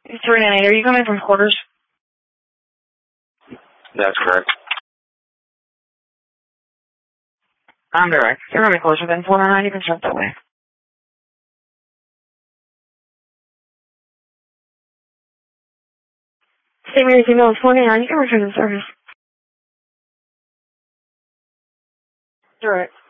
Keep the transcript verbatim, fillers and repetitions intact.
three nine eight, are you coming from quarters? That's correct. I'm direct. You're going to be closer than four nine nine, you can jump that way. State Mary's email is four nine nine, you can return to service. Direct.